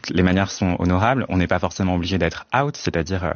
toutes les manières sont honorables. On n'est pas forcément obligé d'être out, c'est-à-dire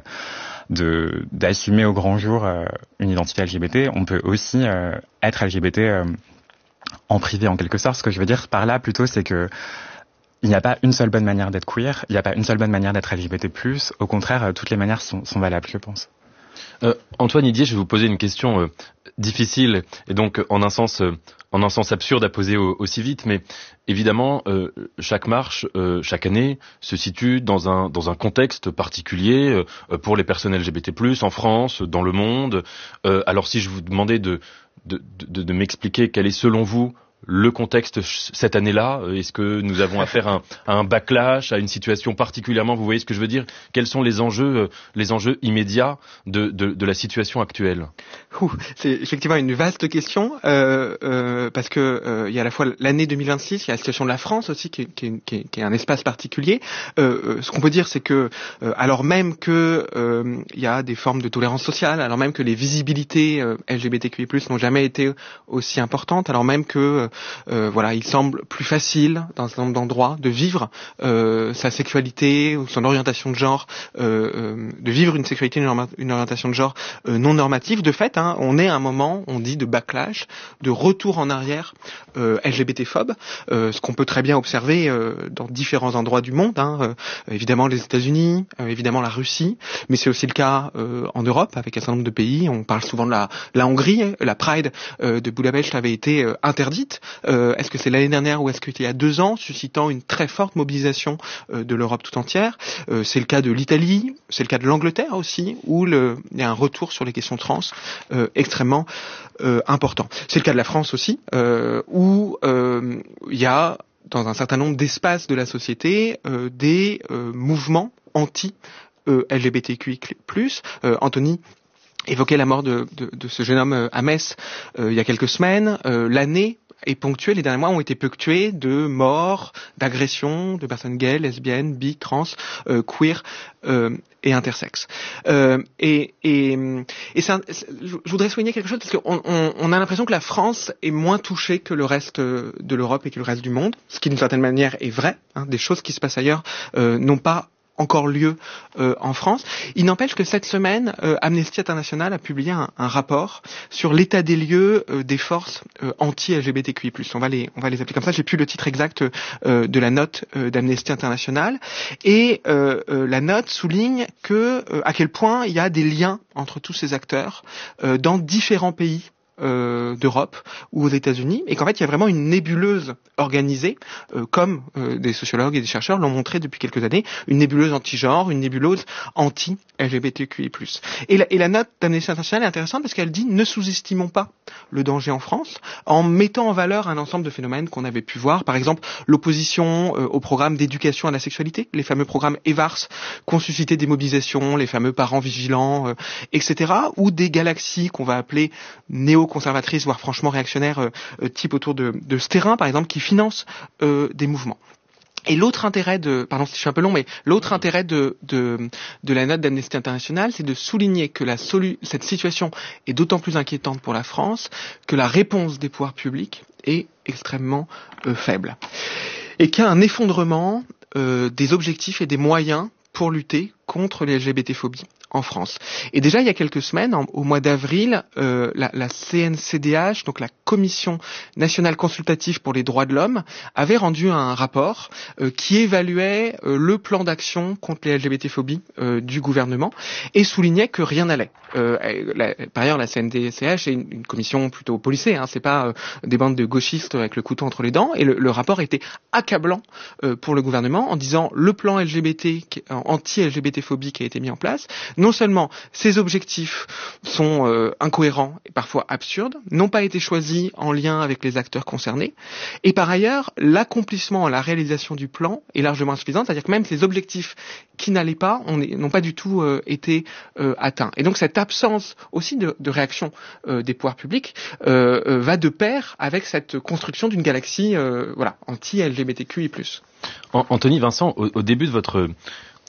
d'assumer au grand jour une identité LGBT. On peut aussi être LGBT en privé en quelque sorte. Ce que je veux dire par là plutôt, c'est que il n'y a pas une seule bonne manière d'être queer, il n'y a pas une seule bonne manière d'être LGBT+. Au contraire, toutes les manières sont valables, je pense. Antoine Didier, je vais vous poser une question difficile et donc en un sens absurde à poser aussi vite, mais évidemment chaque marche chaque année se situe dans un contexte particulier pour les personnes LGBT+, en France, dans le monde. Alors si je vous demandais de m'expliquer quel est selon vous le contexte cette année-là, est-ce que nous avons affaire à un backlash, à une situation particulièrement, vous voyez ce que je veux dire? Quels sont les enjeux immédiats de la situation actuelle? C'est effectivement une vaste question, parce que il y a à la fois l'année 2026, il y a la situation de la France aussi qui est un espace particulier. Ce qu'on peut dire, c'est que alors même que il y a des formes de tolérance sociale, alors même que les visibilités LGBTQI+ n'ont jamais été aussi importantes, alors même que il semble plus facile dans un certain nombre d'endroits de vivre sa sexualité ou son orientation de genre, de vivre une sexualité, une orientation de genre non normative. De fait, on est à un moment, on dit, de backlash, de retour en arrière LGBT-phobe, ce qu'on peut très bien observer dans différents endroits du monde, évidemment les États-Unis, évidemment la Russie, mais c'est aussi le cas en Europe avec un certain nombre de pays. On parle souvent de la Hongrie. La Pride de Budapest avait été interdite. Est-ce que c'est l'année dernière ou est-ce qu'il y a 2 ans, suscitant une très forte mobilisation de l'Europe tout entière. C'est le cas de l'Italie, c'est le cas de l'Angleterre aussi, où il y a un retour sur les questions trans extrêmement important. C'est le cas de la France aussi, où il y a dans un certain nombre d'espaces de la société des mouvements anti-LGBTQI+. Anthony évoquait la mort de ce jeune homme à Metz il y a quelques semaines. L'année est ponctuée, les derniers mois ont été ponctués de morts, d'agressions de personnes gays, lesbiennes, bi, trans, queer et intersexes. Et je voudrais souligner quelque chose parce qu'on a l'impression que la France est moins touchée que le reste de l'Europe et que le reste du monde, ce qui d'une certaine manière est vrai. Des choses qui se passent ailleurs n'ont pas encore lieu en France. Il n'empêche que cette semaine, Amnesty International a publié un rapport sur l'état des lieux des forces anti-LGBTQI+. On va les appeler comme ça. J'ai plus le titre exact de la note d'Amnesty International. Et la note souligne à quel point il y a des liens entre tous ces acteurs dans différents pays d'Europe ou aux États-Unis, et qu'en fait il y a vraiment une nébuleuse organisée, comme des sociologues et des chercheurs l'ont montré depuis quelques années, une nébuleuse anti-genre, une nébuleuse anti-LGBTQI+. Et la note d'Amnesty International est intéressante parce qu'elle dit ne sous-estimons pas le danger en France, en mettant en valeur un ensemble de phénomènes qu'on avait pu voir, par exemple l'opposition au programme d'éducation à la sexualité, les fameux programmes EVARS, qui ont suscité des mobilisations, les fameux parents vigilants, etc., ou des galaxies qu'on va appeler néo-conservatrices, voire franchement réactionnaires, type autour de Sterrin, par exemple, qui financent des mouvements. Et l'autre intérêt pardon si je suis un peu long, mais l'autre intérêt de la note d'Amnesty International, c'est de souligner que cette situation est d'autant plus inquiétante pour la France que la réponse des pouvoirs publics est extrêmement faible. Et qu'il y a un effondrement des objectifs et des moyens pour lutter contre les LGBT-phobies en France. Et déjà, il y a quelques semaines, au mois d'avril, la CNCDH, donc la Commission nationale consultative pour les droits de l'homme, avait rendu un rapport qui évaluait le plan d'action contre les LGBT-phobies du gouvernement et soulignait que rien n'allait. Par ailleurs, la CNDCH est une commission plutôt policée, c'est pas des bandes de gauchistes avec le couteau entre les dents, et le rapport était accablant pour le gouvernement en disant le plan anti-LGBT-phobie qui a été mis en place, non seulement ces objectifs sont incohérents et parfois absurdes, n'ont pas été choisis en lien avec les acteurs concernés, et par ailleurs, l'accomplissement, la réalisation du plan est largement insuffisante, c'est-à-dire que même ces objectifs qui n'allaient pas n'ont pas du tout été atteints. Et donc cette absence aussi de réaction des pouvoirs publics va de pair avec cette construction d'une galaxie anti-LGBTQI+. Anthony, Vincent, au début de votre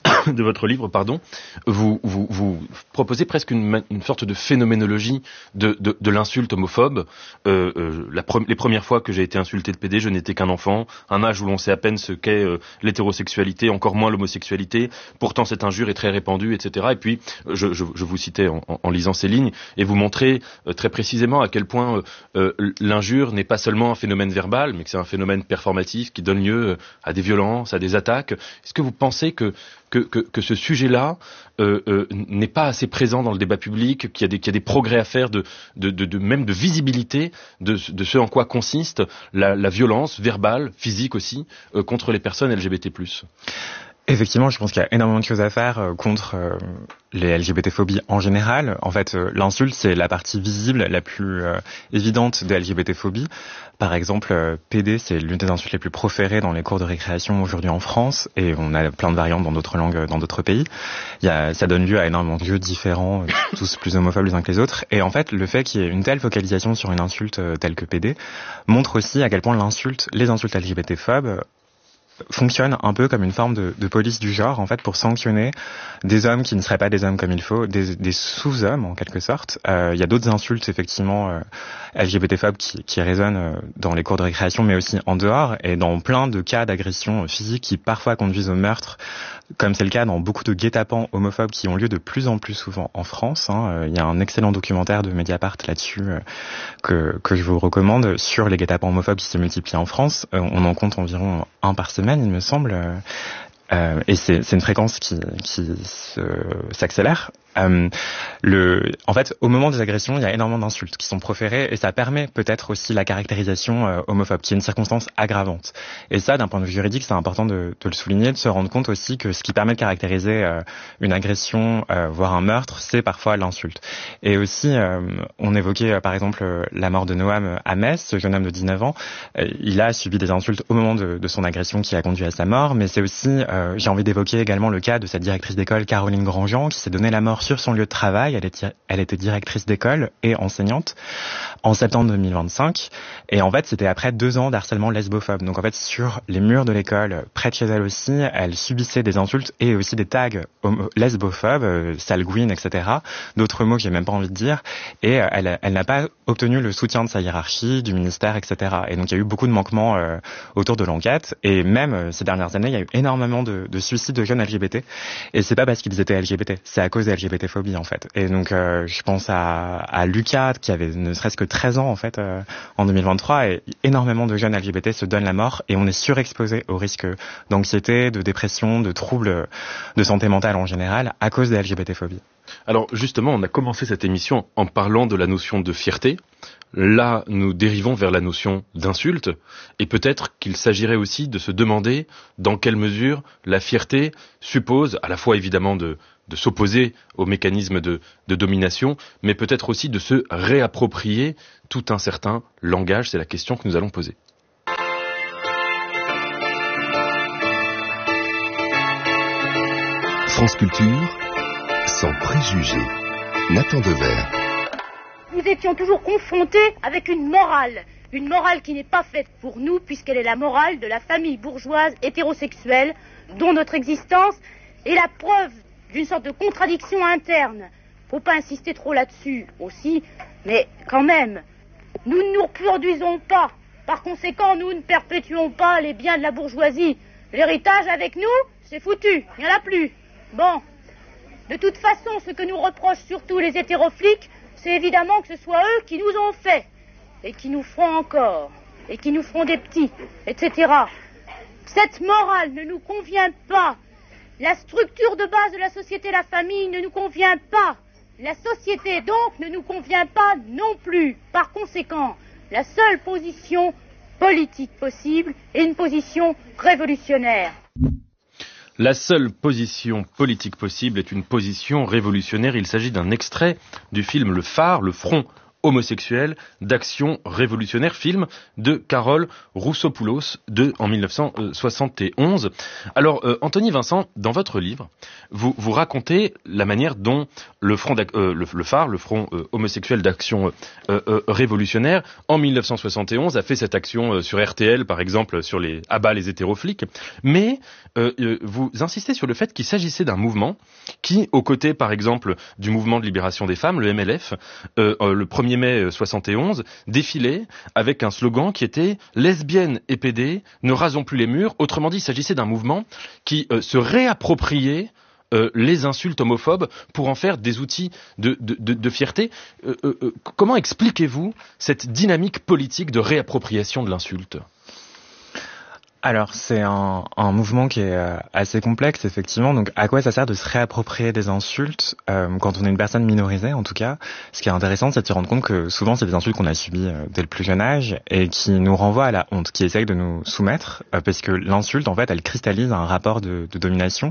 de votre livre, pardon, vous proposez presque une sorte de phénoménologie de l'insulte homophobe. Les premières fois que j'ai été insulté de PD, je n'étais qu'un enfant, un âge où l'on sait à peine ce qu'est l'hétérosexualité, encore moins l'homosexualité. Pourtant, cette injure est très répandue, etc. Et puis, je vous citais en lisant ces lignes, et vous montrez très précisément à quel point l'injure n'est pas seulement un phénomène verbal, mais que c'est un phénomène performatif qui donne lieu à des violences, à des attaques. Est-ce que vous pensez que ce sujet-là n'est pas assez présent dans le débat public, qu'il y a des progrès à faire même de visibilité de ce en quoi consiste la violence verbale, physique aussi, contre les personnes LGBT+. Effectivement, je pense qu'il y a énormément de choses à faire contre les LGBT-phobies en général. En fait, l'insulte, c'est la partie visible, la plus évidente des LGBT-phobies. Par exemple, PD, c'est l'une des insultes les plus proférées dans les cours de récréation aujourd'hui en France, et on a plein de variantes dans d'autres langues, dans d'autres pays. Ça donne lieu à énormément de lieux différents, tous plus homophobes les uns que les autres. Et en fait, le fait qu'il y ait une telle focalisation sur une insulte telle que PD montre aussi à quel point les insultes LGBT-phobes fonctionne un peu comme une forme de police du genre, en fait, pour sanctionner des hommes qui ne seraient pas des hommes comme il faut, des sous-hommes, en quelque sorte. Il y a d'autres insultes, effectivement, LGBT-phobes qui résonnent dans les cours de récréation, mais aussi en dehors, et dans plein de cas d'agression physique qui parfois conduisent au meurtre, comme c'est le cas dans beaucoup de guet-apens homophobes qui ont lieu de plus en plus souvent en France. Il y a un excellent documentaire de Mediapart là-dessus que je vous recommande sur les guet-apens homophobes qui se multiplient en France. On en compte environ un par semaine, il me semble. Et c'est une fréquence qui s'accélère. En fait, au moment des agressions, il y a énormément d'insultes qui sont proférées, et ça permet peut-être aussi la caractérisation homophobe, qui est une circonstance aggravante. Et ça, d'un point de vue juridique, c'est important de le souligner, de se rendre compte aussi que ce qui permet de caractériser une agression, voire un meurtre, c'est parfois l'insulte. Et aussi, on évoquait par exemple la mort de Noam à Metz, ce jeune homme de 19 ans. Il a subi des insultes au moment de son agression qui a conduit à sa mort, mais c'est aussi, j'ai envie d'évoquer également le cas de cette directrice d'école, Caroline Grandjean, qui s'est donné la mort sur son lieu de travail. Elle était directrice d'école et enseignante en septembre 2025. Et en fait, c'était après 2 ans d'harcèlement lesbophobe. Donc en fait, sur les murs de l'école, près de chez elle aussi, elle subissait des insultes et aussi des tags lesbophobes, salguine, etc. D'autres mots que j'ai même pas envie de dire. Et elle n'a pas obtenu le soutien de sa hiérarchie, du ministère, etc. Et donc il y a eu beaucoup de manquements autour de l'enquête. Et même ces dernières années, il y a eu énormément de suicides de jeunes LGBT. Et c'est pas parce qu'ils étaient LGBT, c'est à cause des LGBT-phobies en fait. Et donc je pense à Lucas qui avait ne serait-ce que 13 ans en fait en 2023, et énormément de jeunes LGBT se donnent la mort, et on est surexposé au risque d'anxiété, de dépression, de troubles de santé mentale en général à cause des LGBT-phobies. Alors justement, on a commencé cette émission en parlant de la notion de fierté. Là, nous dérivons vers la notion d'insulte, et peut-être qu'il s'agirait aussi de se demander dans quelle mesure la fierté suppose à la fois évidemment de s'opposer aux mécanismes de domination, mais peut-être aussi de se réapproprier tout un certain langage. C'est la question que nous allons poser. France Culture, sans préjugés. Nathan Devers. Nous étions toujours confrontés avec une morale qui n'est pas faite pour nous, puisqu'elle est la morale de la famille bourgeoise hétérosexuelle, dont notre existence est la preuve d'une sorte de contradiction interne. Faut pas insister trop là-dessus aussi, mais quand même, nous ne nous reproduisons pas. Par conséquent, nous ne perpétuons pas les biens de la bourgeoisie. L'héritage avec nous, c'est foutu, il n'y en a plus. Bon, de toute façon, ce que nous reprochent surtout les hétéroflics, c'est évidemment que ce soit eux qui nous ont fait, et qui nous feront encore, et qui nous feront des petits, etc. Cette morale ne nous convient pas. La structure de base de la société, la famille, ne nous convient pas. La société, donc, ne nous convient pas non plus. Par conséquent, la seule position politique possible est une position révolutionnaire. La seule position politique possible est une position révolutionnaire. Il s'agit d'un extrait du film Le Phare, le front homosexuel d'action révolutionnaire, film de Carole Roussopoulos en 1971. Alors, Anthony Vincent, dans votre livre, vous racontez la manière dont le Front homosexuel d'action révolutionnaire, en 1971, a fait cette action sur RTL, par exemple, sur les « abat les hétéroflics », mais vous insistez sur le fait qu'il s'agissait d'un mouvement qui, aux côtés, par exemple, du mouvement de libération des femmes, le MLF, le 1er mai 71, défilait avec un slogan qui était « Lesbiennes et PD, ne rasons plus les murs ». Autrement dit, il s'agissait d'un mouvement qui se réappropriait les insultes homophobes pour en faire des outils de fierté. Comment expliquez-vous cette dynamique politique de réappropriation de l'insulte ? Alors, c'est un mouvement qui est assez complexe, effectivement. Donc, à quoi ça sert de se réapproprier des insultes quand on est une personne minorisée, en tout cas? Ce qui est intéressant, c'est de se rendre compte que souvent, c'est des insultes qu'on a subies dès le plus jeune âge et qui nous renvoient à la honte, qui essayent de nous soumettre, parce que l'insulte, en fait, elle cristallise un rapport de domination.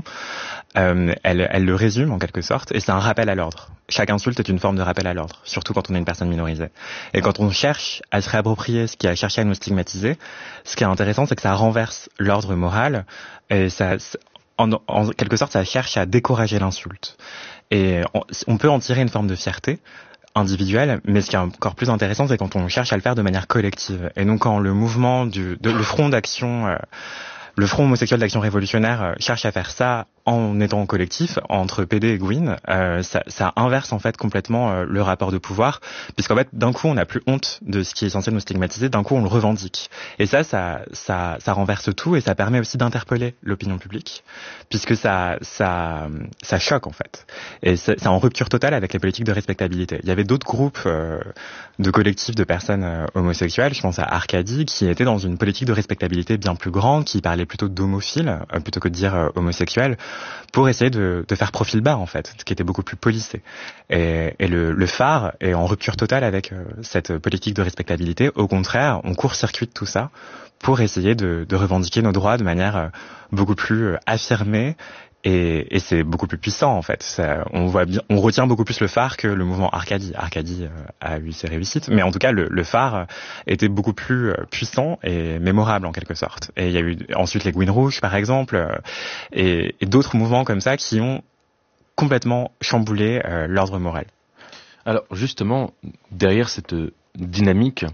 Elle le résume, en quelque sorte, et c'est un rappel à l'ordre. Chaque insulte est une forme de rappel à l'ordre, surtout quand on est une personne minorisée. Et quand on cherche à se réapproprier ce qui a cherché à nous stigmatiser, ce qui est intéressant, c'est que ça renverse l'ordre moral, et ça, en quelque sorte, ça cherche à décourager l'insulte. Et on peut en tirer une forme de fierté individuelle, mais ce qui est encore plus intéressant, c'est quand on cherche à le faire de manière collective. Et donc, quand le mouvement le front d'action, le Front homosexuel d'action révolutionnaire cherche à faire ça en étant en collectif, entre PD et Gwyn, ça inverse en fait complètement le rapport de pouvoir, puisqu'en fait d'un coup on n'a plus honte de ce qui est censé nous stigmatiser, d'un coup on le revendique. Et ça renverse tout, et ça permet aussi d'interpeller l'opinion publique, puisque ça choque en fait. Et c'est en rupture totale avec les politiques de respectabilité. Il y avait d'autres groupes de collectifs de personnes homosexuelles, je pense à Arcadie, qui étaient dans une politique de respectabilité bien plus grande, qui parlait plutôt d'homophiles plutôt que de dire homosexuels, pour essayer de faire profil bas en fait, qui était beaucoup plus policé. Et le phare est en rupture totale avec cette politique de respectabilité. Au contraire, on court-circuite tout ça pour essayer de revendiquer nos droits de manière beaucoup plus affirmée. Et c'est beaucoup plus puissant en fait. On retient beaucoup plus le phare que le mouvement Arcadie. Arcadie a eu ses réussites, mais en tout cas le phare était beaucoup plus puissant et mémorable en quelque sorte. Et il y a eu ensuite les Gwyn Rouges par exemple, et d'autres mouvements comme ça qui ont complètement chamboulé l'ordre moral. Alors justement, derrière cette dynamique,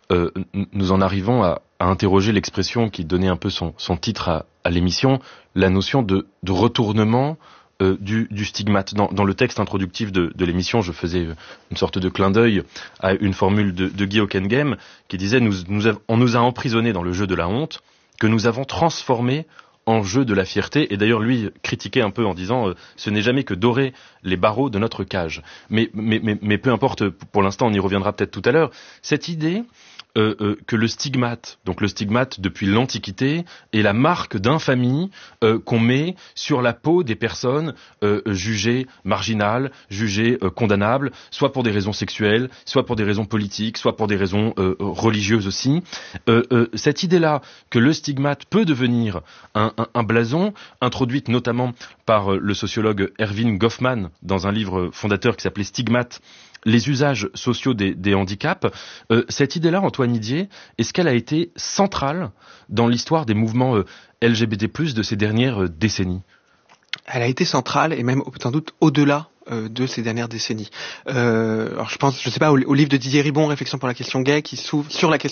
nous en arrivons à interroger l'expression qui donnait un peu son titre à l'émission, la notion de retournement du stigmate. Dans le texte introductif de l'émission, je faisais une sorte de clin d'œil à une formule de Guy Hockenheim qui disait on nous a emprisonnés dans le jeu de la honte que nous avons transformé en jeu de la fierté. Et d'ailleurs, lui critiquait un peu en disant ce n'est jamais que dorer les barreaux de notre cage. Mais peu importe, pour l'instant, on y reviendra peut-être tout à l'heure. Cette idée que le stigmate, donc le stigmate depuis l'Antiquité, est la marque d'infamie qu'on met sur la peau des personnes jugées marginales, jugées condamnables, soit pour des raisons sexuelles, soit pour des raisons politiques, soit pour des raisons religieuses aussi. Cette idée-là que le stigmate peut devenir un blason, introduite notamment par le sociologue Erving Goffman dans un livre fondateur qui s'appelait Stigmate, les usages sociaux des handicaps. Cette idée-là, Antoine Didier, est-ce qu'elle a été centrale dans l'histoire des mouvements LGBT+, de ces dernières décennies ? Elle a été centrale, et même sans doute au-delà de ces dernières décennies. Alors je sais pas, au livre de Didier Ribon, Réflexion pour la question gay, qui s'ouvre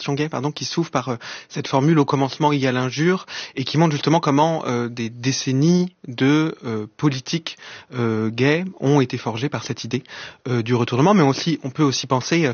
par cette formule au commencement il y a l'injure, et qui montre justement comment des décennies de politique gay ont été forgées par cette idée du retournement. Mais on peut aussi penser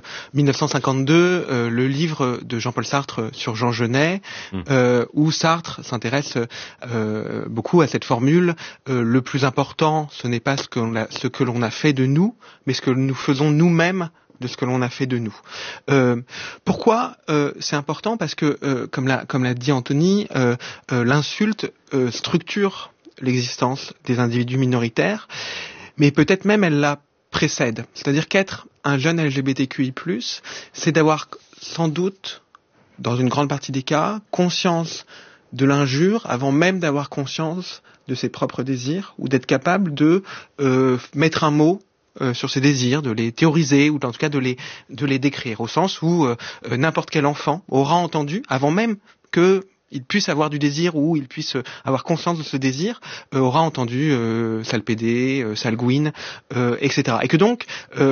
1952, le livre de Jean-Paul Sartre sur Jean Genet, où Sartre s'intéresse beaucoup à cette formule. Le plus important, ce n'est pas ce que l'on a fait de nous, mais ce que nous faisons nous-mêmes de ce que l'on a fait de nous. Pourquoi c'est important ? Parce que, comme l'a dit Anthony, l'insulte structure l'existence des individus minoritaires, mais peut-être même elle la précède. C'est-à-dire qu'être un jeune LGBTQI+, c'est d'avoir sans doute, dans une grande partie des cas, conscience de l'injure avant même d'avoir conscience de ses propres désirs, ou d'être capable de mettre un mot sur ces désirs, de les théoriser ou en tout cas de les décrire, au sens où n'importe quel enfant aura entendu, avant même que il puisse avoir du désir ou il puisse avoir conscience de ce désir, aura entendu sale pédé, sale gouine, etc. Et que donc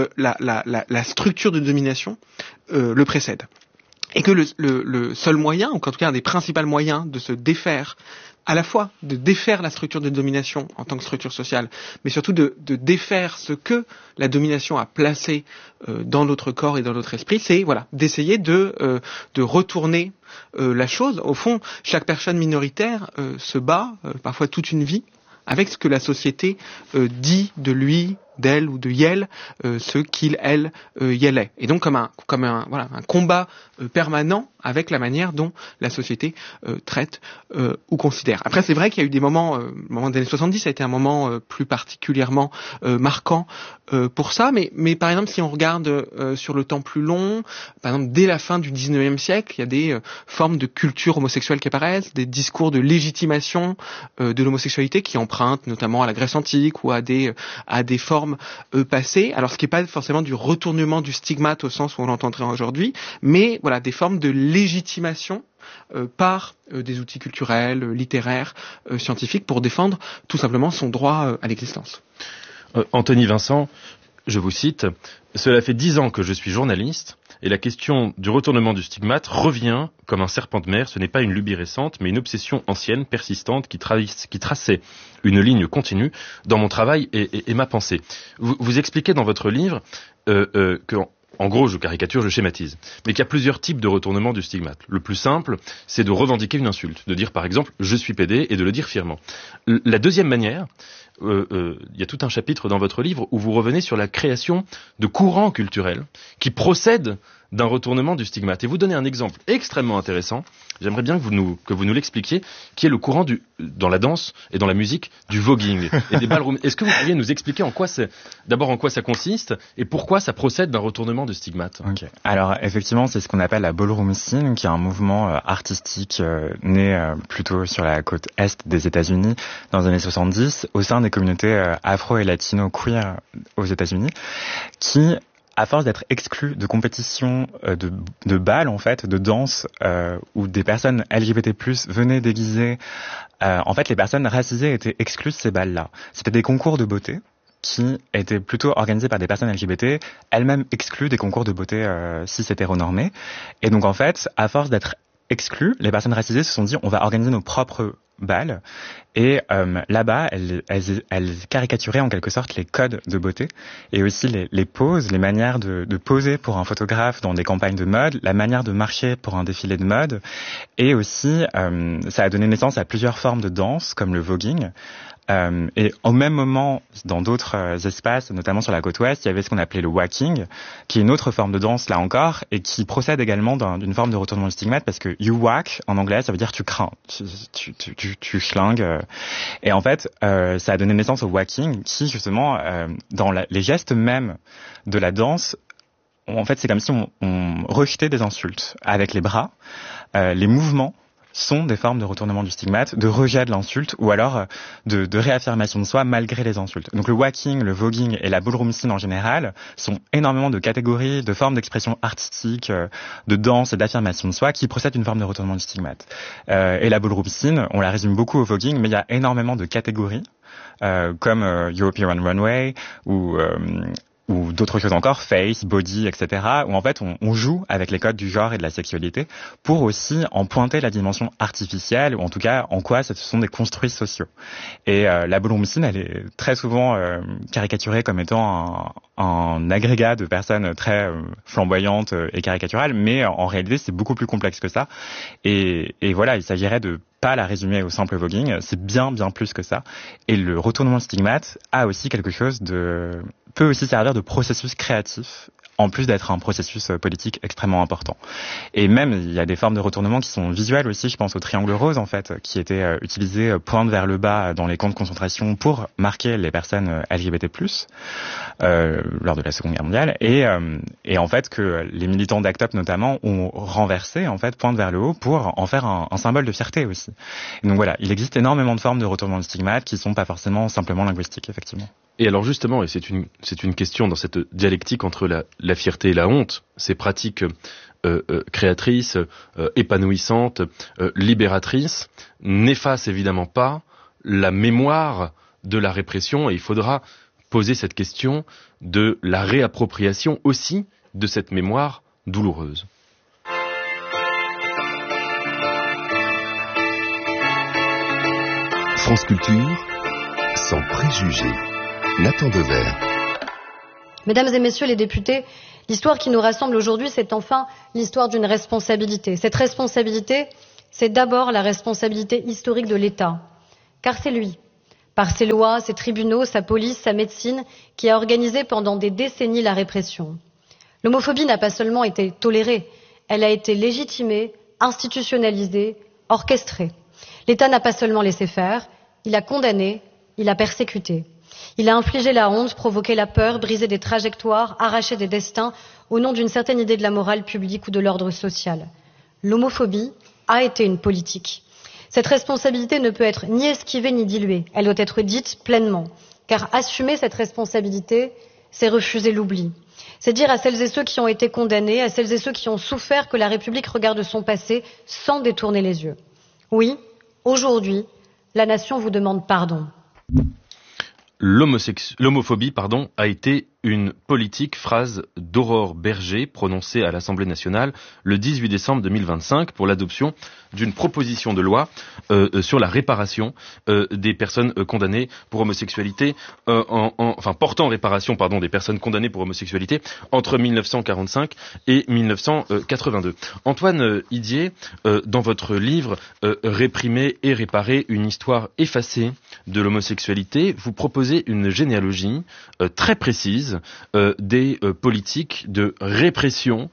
la structure de domination le précède. Et que le seul moyen, ou en tout cas un des principaux moyens de se défaire, à la fois de défaire la structure de domination en tant que structure sociale, mais surtout de défaire ce que la domination a placé dans notre corps et dans notre esprit, c'est d'essayer de retourner la chose. Au fond, chaque personne minoritaire se bat parfois toute une vie avec ce que la société dit de lui, d'elle ou de yel, ce qu'il, elle, yel est. Et donc comme un combat permanent avec la manière dont la société traite ou considère. Après, c'est vrai qu'il y a eu des moments, le moment des années 70 a été un moment plus particulièrement marquant pour ça, mais par exemple, si on regarde sur le temps plus long, par exemple, dès la fin du 19e siècle, il y a des formes de culture homosexuelle qui apparaissent, des discours de légitimation de l'homosexualité qui empruntent notamment à la Grèce antique ou à des formes passées. Alors, ce qui n'est pas forcément du retournement du stigmate au sens où on l'entendrait aujourd'hui, mais des formes de légitimation par des outils culturels, littéraires, scientifiques pour défendre tout simplement son droit à l'existence. Anthony Vincent, je vous cite, « Cela fait 10 ans que je suis journaliste et la question du retournement du stigmate revient comme un serpent de mer. Ce n'est pas une lubie récente, mais une obsession ancienne, persistante, qui traçait une ligne continue dans mon travail et ma pensée. » Vous expliquez dans votre livre que... En gros, je caricature, je schématise. Mais qu'il y a plusieurs types de retournement du stigmate. Le plus simple, c'est de revendiquer une insulte. De dire, par exemple, je suis pédé, et de le dire fièrement. La deuxième manière, il y a tout un chapitre dans votre livre où vous revenez sur la création de courants culturels qui procèdent d'un retournement du stigmate. Et vous donnez un exemple extrêmement intéressant, j'aimerais bien que vous nous l'expliquiez, qui est le courant dans la danse et dans la musique du voguing et des ballrooms. Est-ce que vous pourriez nous expliquer en quoi ça consiste et pourquoi ça procède d'un retournement du stigmate? Okay. Alors effectivement, c'est ce qu'on appelle la ballroom scene, qui est un mouvement artistique né plutôt sur la côte est des États-Unis dans les années 70, au sein des communautés afro et latino queer aux États-Unis, qui à force d'être exclus de compétitions de bal, en fait, de danse, où des personnes LGBT+, venaient déguisées, en fait, les personnes racisées étaient exclues de ces bals-là. C'était des concours de beauté qui étaient plutôt organisés par des personnes LGBT, elles-mêmes exclues des concours de beauté cis-hétéronormés. Et donc, en fait, à force d'être exclues, les personnes racisées se sont dit, on va organiser nos propres balles. Et là-bas, elles caricaturaient en quelque sorte les codes de beauté et aussi les poses, les manières de poser pour un photographe dans des campagnes de mode, la manière de marcher pour un défilé de mode. Et aussi, ça a donné naissance à plusieurs formes de danse, comme le voguing. Et au même moment, dans d'autres espaces, notamment sur la côte ouest, il y avait ce qu'on appelait le walking, qui est une autre forme de danse, là encore, et qui procède également d'une forme de retournement du stigmate, parce que you whack, en anglais, ça veut dire tu crains, tu schlingues. Et en fait, ça a donné naissance au walking, qui, justement, dans les gestes mêmes de la danse, en fait, c'est comme si on rejetait des insultes avec les bras, les mouvements sont des formes de retournement du stigmate, de rejet de l'insulte ou alors de réaffirmation de soi malgré les insultes. Donc le walking, le voguing et la ballroom scene en général sont énormément de catégories, de formes d'expression artistique, de danse et d'affirmation de soi qui procèdent d'une forme de retournement du stigmate. Et la ballroom scene, on la résume beaucoup au voguing, mais il y a énormément de catégories comme European Runway ou d'autres choses encore, face, body, etc., où en fait on joue avec les codes du genre et de la sexualité pour aussi en pointer la dimension artificielle, ou en tout cas en quoi ce sont des construits sociaux. Et la ballroom scene, elle est très souvent caricaturée comme étant un agrégat de personnes très flamboyantes et caricaturales, mais en réalité c'est beaucoup plus complexe que ça. Et voilà, il s'agirait de pas la résumer au simple voguing, c'est bien plus que ça. Et le retournement de stigmate a aussi quelque chose peut aussi servir de processus créatif, en plus d'être un processus politique extrêmement important. Et même, il y a des formes de retournement qui sont visuelles aussi, je pense au triangle rose, en fait, qui était utilisé pointe vers le bas dans les camps de concentration pour marquer les personnes LGBT+, lors de la Seconde Guerre mondiale, et en fait que les militants d'ACT UP notamment ont renversé, en fait, pointe vers le haut pour en faire un symbole de fierté aussi. Et donc voilà, il existe énormément de formes de retournement de stigmate qui sont pas forcément simplement linguistiques, effectivement. Et alors justement, et c'est une question dans cette dialectique entre la fierté et la honte, ces pratiques créatrices, épanouissantes, libératrices, n'effacent évidemment pas la mémoire de la répression, et il faudra poser cette question de la réappropriation aussi de cette mémoire douloureuse. France Culture, sans préjugés. Nathan Devers. Mesdames et messieurs les députés, l'histoire qui nous rassemble aujourd'hui, c'est enfin l'histoire d'une responsabilité. Cette responsabilité, c'est d'abord la responsabilité historique de l'État. Car c'est lui, par ses lois, ses tribunaux, sa police, sa médecine, qui a organisé pendant des décennies la répression. L'homophobie n'a pas seulement été tolérée, elle a été légitimée, institutionnalisée, orchestrée. L'État n'a pas seulement laissé faire, il a condamné, il a persécuté. Il a infligé la honte, provoqué la peur, brisé des trajectoires, arraché des destins au nom d'une certaine idée de la morale publique ou de l'ordre social. L'homophobie a été une politique. Cette responsabilité ne peut être ni esquivée ni diluée. Elle doit être dite pleinement. Car assumer cette responsabilité, c'est refuser l'oubli. C'est dire à celles et ceux qui ont été condamnés, à celles et ceux qui ont souffert que la République regarde son passé sans détourner les yeux. Oui, aujourd'hui, la nation vous demande pardon. L'homophobie, a été une politique, phrase d'Aurore Berger prononcée à l'Assemblée nationale le 18 décembre 2025 pour l'adoption d'une proposition de loi sur la réparation des personnes condamnées pour homosexualité, portant réparation des personnes condamnées pour homosexualité entre 1945 et 1982. Antoine Idier, dans votre livre Réprimer et réparer, une histoire effacée de l'homosexualité, vous proposez une généalogie très précise des politiques de répression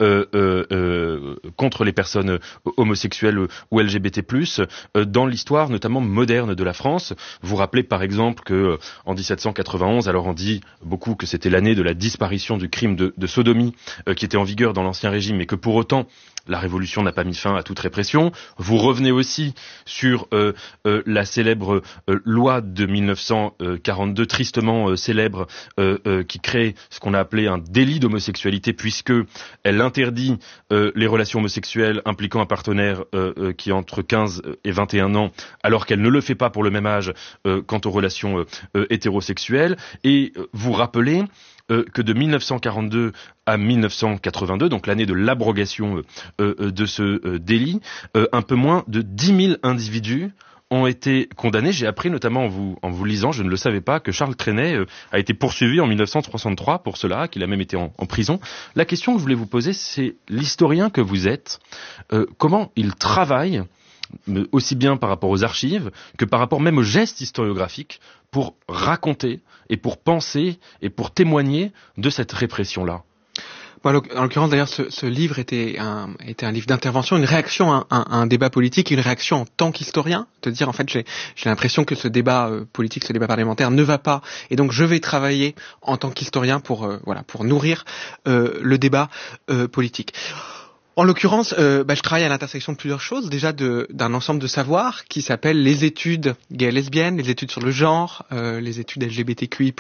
contre les personnes homosexuelles ou LGBT+, dans l'histoire notamment moderne de la France. Vous rappelez par exemple que en 1791, alors on dit beaucoup que c'était l'année de la disparition du crime de sodomie qui était en vigueur dans l'Ancien Régime, mais que pour autant la Révolution n'a pas mis fin à toute répression. Vous revenez aussi sur la célèbre loi de 1942, tristement célèbre, qui crée ce qu'on a appelé un délit d'homosexualité, puisque elle interdit les relations homosexuelles impliquant un partenaire qui a entre 15 et 21 ans, alors qu'elle ne le fait pas pour le même âge quant aux relations hétérosexuelles. Et vous rappelez que de 1942 à 1982, donc l'année de l'abrogation de ce délit, un peu moins de 10 000 individus ont été condamnés. J'ai appris notamment en vous lisant, je ne le savais pas, que Charles Trenet a été poursuivi en 1963 pour cela, qu'il a même été en prison. La question que je voulais vous poser, c'est l'historien que vous êtes, comment il travaille aussi bien par rapport aux archives que par rapport même aux gestes historiographiques pour raconter et pour penser et pour témoigner de cette répression-là. Bon, en l'occurrence, d'ailleurs, ce livre était un livre d'intervention, une réaction à un débat politique, une réaction en tant qu'historien, de dire en fait j'ai l'impression que ce débat politique, ce débat parlementaire ne va pas, et donc je vais travailler en tant qu'historien pour nourrir le débat politique. En l'occurrence, je travaille à l'intersection de plusieurs choses, déjà d'un ensemble de savoirs qui s'appellent les études gays et lesbiennes, les études sur le genre, les études LGBTQI+,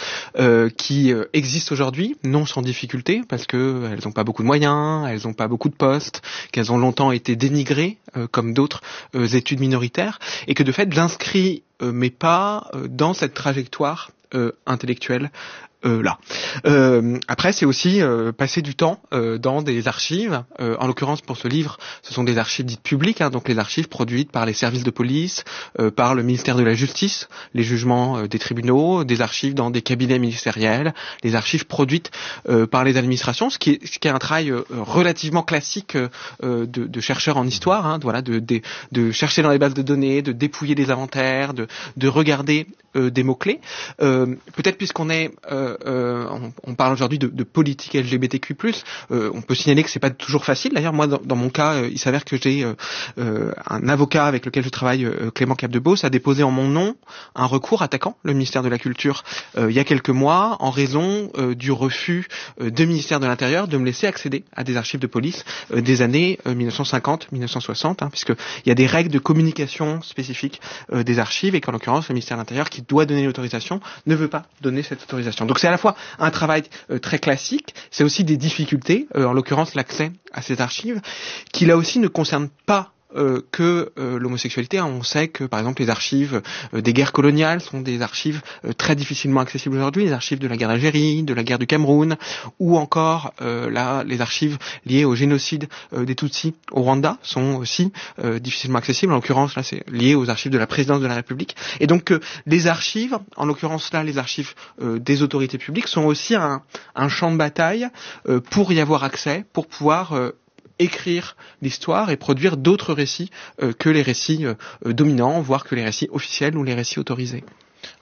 qui existent aujourd'hui, non sans difficulté, parce que elles n'ont pas beaucoup de moyens, elles n'ont pas beaucoup de postes, qu'elles ont longtemps été dénigrées, comme d'autres études minoritaires, et que de fait, j'inscris mes pas dans cette trajectoire intellectuelle. Là. Après, c'est aussi passer du temps dans des archives. En l'occurrence, pour ce livre, ce sont des archives dites publiques, donc les archives produites par les services de police, par le ministère de la Justice, les jugements des tribunaux, des archives dans des cabinets ministériels, les archives produites par les administrations, ce qui est un travail relativement classique de chercheurs en histoire, de chercher dans les bases de données, de dépouiller des inventaires, de regarder des mots-clés. Peut-être puisqu'on est on parle aujourd'hui de politique LGBTQ+. On peut signaler que c'est pas toujours facile. D'ailleurs, moi, dans mon cas, il s'avère que j'ai un avocat avec lequel je travaille, Clément Capdebos, a déposé en mon nom un recours attaquant le ministère de la Culture il y a quelques mois en raison du refus du ministère de l'Intérieur de me laisser accéder à des archives de police des années 1950-1960, puisque il y a des règles de communication spécifiques des archives et qu'en l'occurrence le ministère de l'Intérieur, qui doit donner l'autorisation, ne veut pas donner cette autorisation. Donc c'est à la fois un travail très classique, c'est aussi des difficultés, en l'occurrence l'accès à ces archives, qui là aussi ne concernent pas que l'homosexualité. On sait que par exemple les archives des guerres coloniales sont des archives très difficilement accessibles aujourd'hui, les archives de la guerre d'Algérie, de la guerre du Cameroun, ou encore les archives liées au génocide des Tutsis au Rwanda sont aussi difficilement accessibles. En l'occurrence là c'est lié aux archives de la présidence de la République. Et donc les archives, en l'occurrence là les archives des autorités publiques, sont aussi un champ de bataille pour y avoir accès, pour pouvoir écrire l'histoire et produire d'autres récits que les récits dominants, voire que les récits officiels ou les récits autorisés.